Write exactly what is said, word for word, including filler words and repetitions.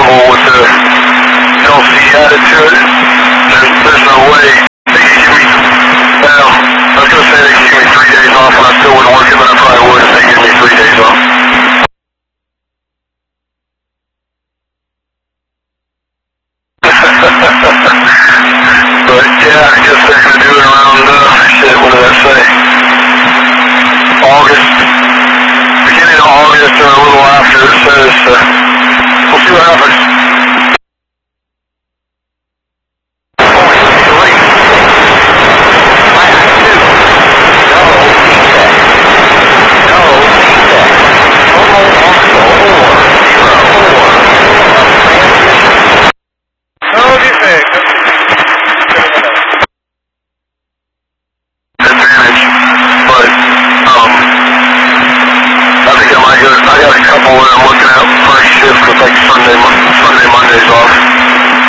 comfortable with the L C attitude, there's, there's no way they could give me, well, I was going to say they could give me three days off and I still wouldn't work it, but I probably would if they give me three days off. But yeah, I guess they're going to do it around, uh, shit, what did I say? August. Beginning of August or a little after it says, uh, we'll see what happens. I got a couple that I'm looking at first shift with like Sunday, Sunday, Mondays off.